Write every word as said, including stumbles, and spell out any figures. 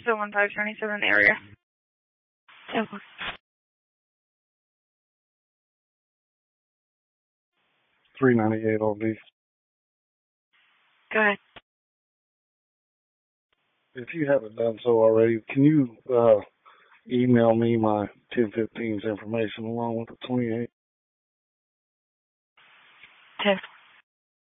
the one five seven seven area. Okay. three ninety-eight O B. Go ahead. If you haven't done so already, can you uh, email me my ten fifteen's information along with the twenty-eight? ten